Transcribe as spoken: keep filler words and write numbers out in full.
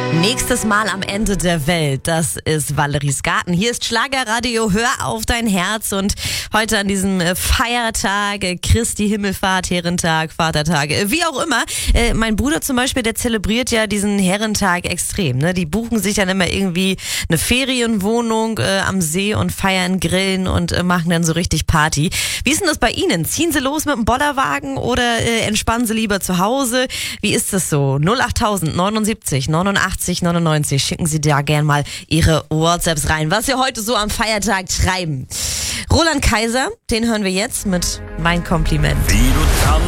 Nächstes Mal am Ende der Welt, das ist Valeries Garten. Hier ist Schlagerradio, hör auf dein Herz. Und heute an diesem Feiertag, Christi Himmelfahrt, Herrentag, Vatertag, wie auch immer. Äh, mein Bruder zum Beispiel, der zelebriert ja diesen Herrentag extrem. Ne? Die buchen sich dann immer irgendwie eine Ferienwohnung äh, am See und feiern, grillen und äh, machen dann so richtig Party. Wie ist denn das bei Ihnen? Ziehen Sie los mit dem Bollerwagen oder äh, entspannen Sie lieber zu Hause? Wie ist das so? null acht tausend neunundsiebzig neunundachtzig neunundneunzig. Schicken Sie da gern mal Ihre WhatsApps rein, was Sie heute so am Feiertag treiben. Roland Kaiser, den hören wir jetzt mit Mein Kompliment. Wie du tanzt.